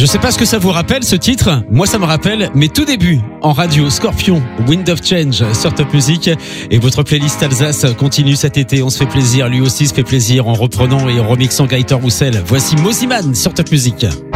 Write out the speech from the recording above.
Je sais pas ce que ça vous rappelle ce titre. Moi ça me rappelle mes tout débuts en radio. Scorpion, Wind of Change sur Top Music. Et votre playlist Alsace continue cet été. On se fait plaisir. Lui aussi se fait plaisir en reprenant et en remixant Gaëtan Roussel. Voici Mosiman sur Top Music.